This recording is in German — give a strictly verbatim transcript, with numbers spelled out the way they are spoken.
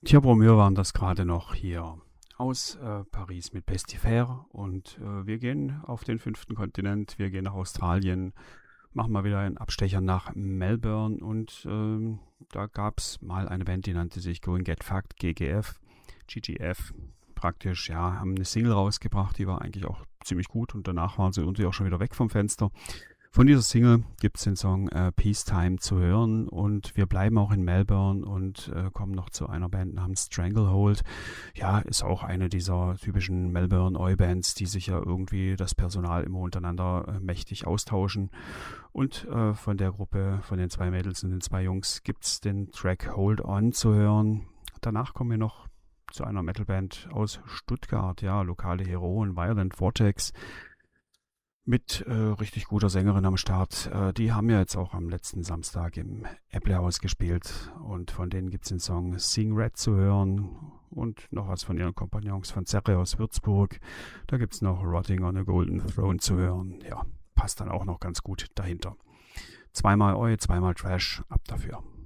Tja, wir waren das gerade noch hier aus äh, Paris mit Pestifair und äh, wir gehen auf den fünften Kontinent, wir gehen nach Australien, machen mal wieder einen Abstecher nach Melbourne und ähm, da gab es mal eine Band, die nannte sich Going Get Fucked, G G F, G G F, praktisch, ja, haben eine Single rausgebracht, die war eigentlich auch ziemlich gut und danach waren sie irgendwie auch schon wieder weg vom Fenster. Von dieser Single gibt es den Song äh, Peacetime zu hören und wir bleiben auch in Melbourne und äh, kommen noch zu einer Band namens Stranglehold. Ja, ist auch eine dieser typischen Melbourne Oi-Bands, die sich ja irgendwie das Personal immer untereinander äh, mächtig austauschen. Und äh, von der Gruppe, von den zwei Mädels und den zwei Jungs gibt es den Track Hold On zu hören. Danach kommen wir noch zu einer Metalband aus Stuttgart, ja, lokale Heroen, Violent Vortex. Mit äh, richtig guter Sängerin am Start. Äh, die haben ja jetzt auch am letzten Samstag im Apple House gespielt. Und von denen gibt es den Song Sing Red zu hören. Und noch was von ihren Kompagnons von Zerre aus Würzburg. Da gibt es noch Rotting on a Golden Throne zu hören. Ja, passt dann auch noch ganz gut dahinter. Zweimal Oi, zweimal Trash. Ab dafür.